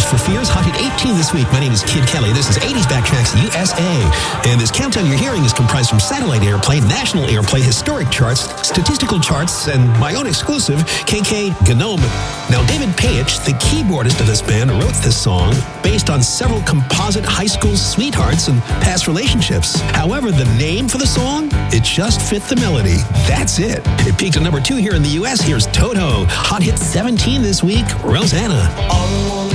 for Fears, hot hit 18 this week. My name is Kid Kelly. This is 80s Backtracks USA. And this countdown you're hearing is comprised from satellite airplay, national airplay, historic charts, statistical charts, and my own exclusive, KK Gnome. Now, David Payich, the keyboardist of this band, wrote this song based on several composite high school sweethearts and past relationships. However, the name for the song, it just fit the melody. That's it. It peaked at number 2 here in the U.S. Here's Toto. Hot hit 17 this week, Rosanna. All